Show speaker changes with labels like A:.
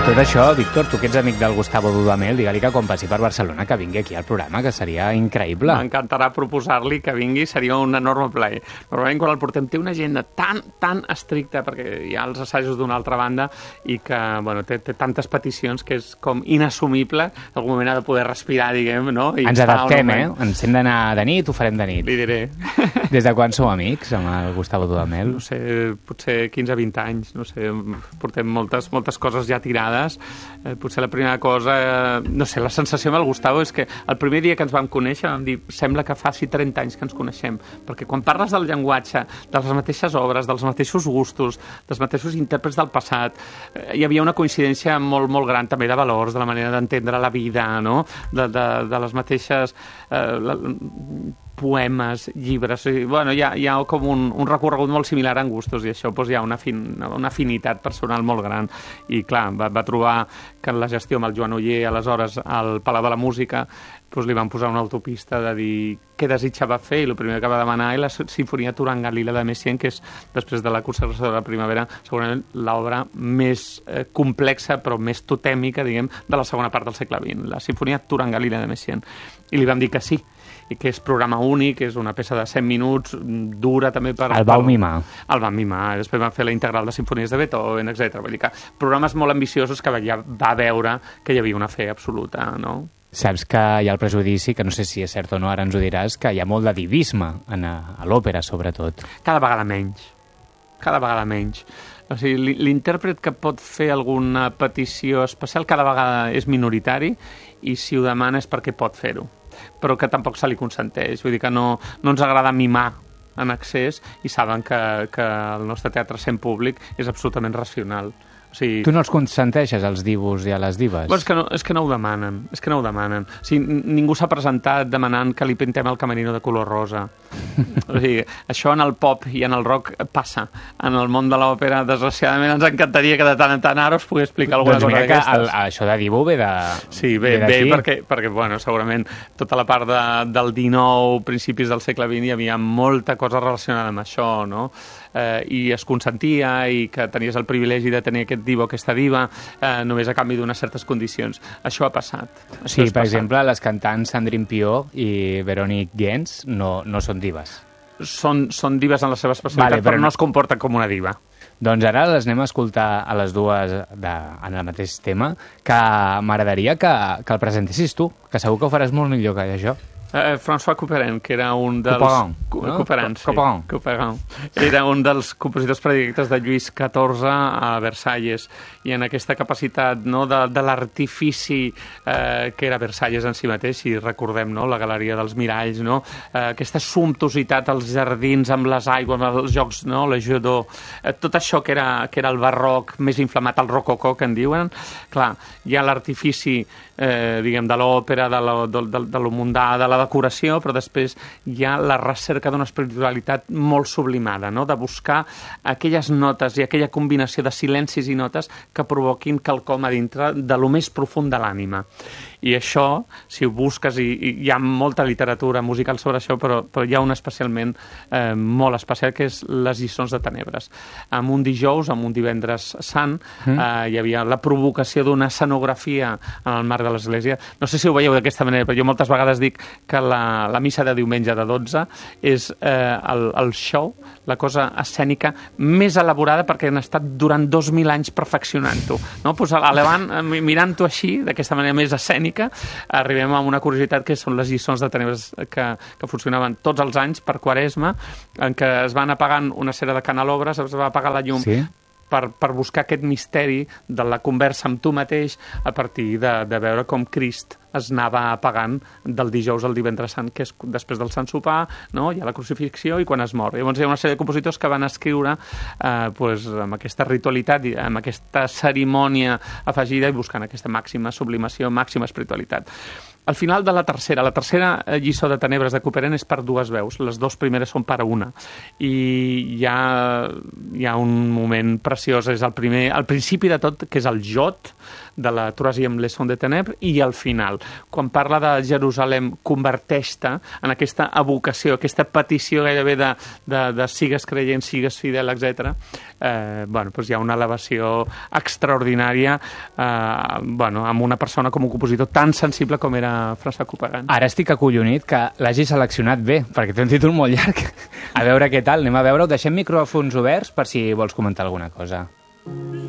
A: tot això, Víctor, tu que ets amic del Gustavo Dudamel, digue-li que quan passi per Barcelona que vingui aquí al programa, que seria increïble.
B: M'encantarà proposar-li que vingui, seria un enorme plaer. Normalment quan el portem té una agenda tan estricta, perquè hi ha els assajos d'una altra banda i que té tantes peticions que és com inassumible, en algun moment ha de poder respirar, diguem, no? I
A: ens adaptem, Ens hem d'anar de nit, ho farem de nit.
B: Li diré.
A: Des de quan sou amics amb el Gustavo Dudamel?
B: No sé, potser 15-20 anys, no sé, portem moltes coses ja tirades. Potser la primera cosa, no sé, la sensació amb el Gustavo és que el primer dia que ens vam conèixer vam dir, sembla que faci 30 anys que ens coneixem, perquè quan parles del llenguatge, de les mateixes obres, dels mateixos gustos, dels mateixos intèrprets del passat, hi havia una coincidència molt, molt gran també de valors, de la manera d'entendre la vida, no? De les mateixes poemes, llibres, hi ha com un recorregut molt similar en gustos i això hi ha una afinitat personal molt gran i clar, va trobar que en la gestió amb el Joan Oller aleshores al Palau de la Música li van posar una autopista de dir què desitjava fer i el primer que va demanar és la Sinfonia Turangalila de Messiaen, que és, després de la consagració de la primavera, segurament l'obra més complexa però més totèmica, diguem, de la segona part del segle XX, la Sinfonia Turangalila de Messiaen. I li vam dir que sí, i que és programa únic, és una peça de 100 minuts, dura també per...
A: El vau mimar.
B: El vam mimar, després vam fer la integral de sinfonies de Beethoven, etc. Vull dir que programes molt ambiciosos que ja va veure que hi havia una fe absoluta, no?
A: Saps que hi ha el prejudici, que no sé si és cert o no, ara ens ho diràs, que hi ha molt de divisme a l'òpera, sobretot.
B: Cada vegada menys. Cada vegada menys. O sigui, l'intèrpret que pot fer alguna petició especial cada vegada és minoritari i si ho demana és perquè pot fer-ho, però que tampoc se li consenteix. Vull dir que no ens agrada mimar en excés i saben que el nostre teatre sent públic és absolutament racional. O sigui,
A: tu no els consenteixes als divos i a les dives?
B: Bueno, és que no ho demanen. O sigui, ningú s'ha presentat demanant que li pintem el camerino de color rosa. O sigui, això en el pop i en el rock passa. En el món de l'òpera, desgraciadament, ens encantaria que de tant en tant ara us pugui explicar alguna cosa d'aquestes.
A: Això de divo ve de...
B: Sí, ve perquè bueno, segurament tota la part del XIX, principis del segle XX, hi havia molta cosa relacionada amb això, no? I es consentia i que tenies el privilegi de tenir aquest divo, aquesta diva, només a canvi d'unes certes condicions. Això ha passat.
A: Sí, per exemple, les cantants Sandrine Piot i Véronique Gens no són dives.
B: Són dives en la seva especialitat, però no es comporten com una diva.
A: Doncs ara les anem a escoltar a les dues en el mateix tema, que m'agradaria que el presentessis tu, que segur que ho faràs molt millor que jo.
B: François Couperin, que era un dels...
A: Couperin, sí.
B: Couperin. Era un dels compositors predilectes de Lluís XIV a Versalles, i en aquesta capacitat, no, de l'artifici que era Versalles en si mateix, si recordem, no, la Galeria dels Miralls, no, aquesta sumptuositat als jardins amb les aigües, amb els jocs, no, la Jodó, tot això que era el barroc més inflamat, el rococó, que en diuen. Clar, hi ha l'artifici, diguem, de l'òpera, de lo mundà, de la decoració, però després hi ha la recerca d'una espiritualitat molt sublimada, no? De buscar aquelles notes i aquella combinació de silencis i notes que provoquin quelcom a dintre de lo més profund de l'ànima. I això, si ho busques, i hi ha molta literatura musical sobre això, però hi ha una especialment molt especial, que és les lliçons de tenebres. En un dijous, en un divendres sant, hi havia la provocació d'una escenografia en el marc de l'església. No sé si ho veieu d'aquesta manera, però jo moltes vegades dic que la missa de diumenge de 12 és el show, la cosa escènica més elaborada, perquè han estat durant 2.000 anys perfeccionant-ho. No? Pues mirant-ho així, d'aquesta manera més escènica, arribem a una curiositat que són les lliçons de tenebres que funcionaven tots els anys per Quaresma, en què es van apagant una sèrie de canelobres, es va apagar la llum, sí, per buscar aquest misteri de la conversa amb tu mateix a partir de veure com Crist es anava apagant del dijous al divendres sant, que és després del Sant Sopar, no? Hi ha la crucifixió i quan es mor. Llavors hi ha una sèrie de compositors que van escriure amb aquesta ritualitat, amb aquesta cerimònia afegida i buscant aquesta màxima sublimació, màxima espiritualitat. Al final de la tercera lliçó de tenebres de Couperin és per dues veus, les dues primeres són per una, i hi ha un moment preciós, és al principi de tot, que és el jot de la Troisième Leçon de Ténèbres, i al final, quan parla de Jerusalem, converteix-te en aquesta evocació, aquesta petició gairebé de sigues creient, sigues fidel, etc. Doncs hi ha una elevació extraordinària amb una persona com un compositor tan sensible com era François Couperin.
A: Ara estic acollonit que l'hagi seleccionat bé, perquè té un títol molt llarg. A veure què tal, anem a veure-ho. Deixem micròfons oberts per si vols comentar alguna cosa.